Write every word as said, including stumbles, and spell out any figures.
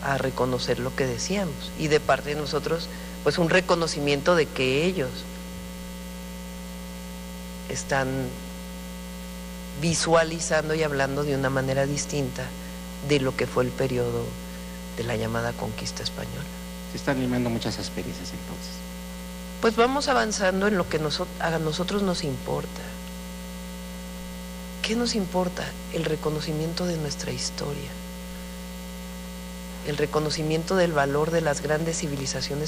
a reconocer lo que decíamos, y de parte de nosotros, pues un reconocimiento de que ellos están visualizando y hablando de una manera distinta de lo que fue el periodo de la llamada conquista española. Se están limando muchas asperezas entonces. Pues vamos avanzando en lo que nos, a nosotros nos importa. ¿Qué nos importa? El reconocimiento de nuestra historia, el reconocimiento del valor de las grandes civilizaciones